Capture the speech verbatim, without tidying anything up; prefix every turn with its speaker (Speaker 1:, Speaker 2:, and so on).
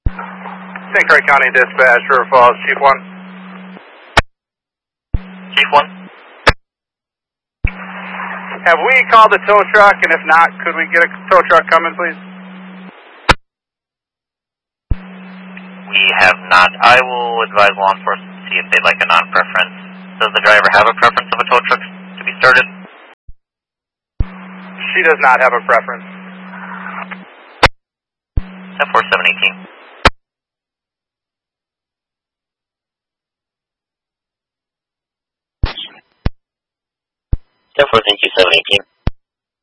Speaker 1: Saint Croix County Dispatch, River Falls, Chief one.
Speaker 2: Chief one.
Speaker 1: Have we called the tow truck, and if not, could we get a tow truck coming, please?
Speaker 2: We have not. I will advise law enforcement to see if they'd like a non-preference. Does the driver have a preference of a tow truck to be started?
Speaker 1: She does not have a preference.
Speaker 2: ten four seven eighteen.